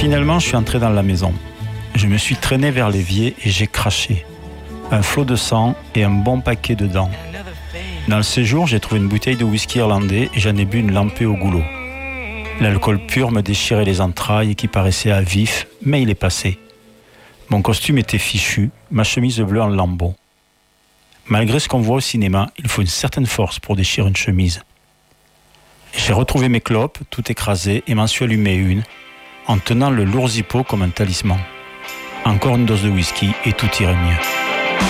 Finalement, je suis entré dans la maison. Je me suis traîné vers l'évier et j'ai craché. Un flot de sang et un bon paquet de dents. Dans le séjour, j'ai trouvé une bouteille de whisky irlandais et j'en ai bu une lampée au goulot. L'alcool pur me déchirait les entrailles et qui paraissait à vif, mais il est passé. Mon costume était fichu, ma chemise bleue en lambeaux. Malgré ce qu'on voit au cinéma, il faut une certaine force pour déchirer une chemise. J'ai retrouvé mes clopes, tout écrasées, et m'en suis allumé une, en tenant le lourd zippo comme un talisman. Encore une dose de whisky et tout irait mieux.